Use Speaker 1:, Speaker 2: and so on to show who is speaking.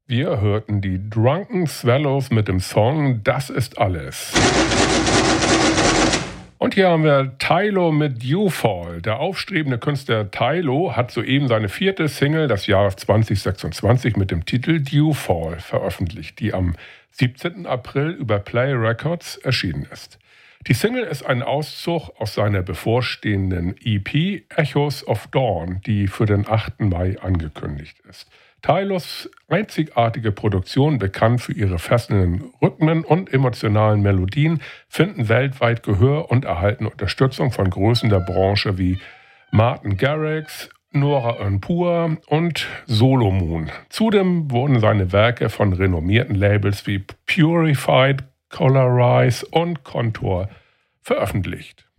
Speaker 1: Wir hörten die Drunken Swallows mit dem Song Das ist alles. Und hier haben wir Tylo mit Dewfall. Der aufstrebende Künstler Tylo hat soeben seine 4. Single des Jahres 2026 mit dem Titel Dewfall veröffentlicht, die am 17. April über Play Records erschienen ist. Die Single ist ein Auszug aus seiner bevorstehenden EP Echoes of Dawn, die für den 8. Mai angekündigt ist. Tylos einzigartige Produktionen, bekannt für ihre fesselnden Rhythmen und emotionalen Melodien, finden weltweit Gehör und erhalten Unterstützung von Größen der Branche wie Martin Garrix, Nora En Pur und Solomon. Zudem wurden seine Werke von renommierten Labels wie Purified, Colorize und Contour veröffentlicht.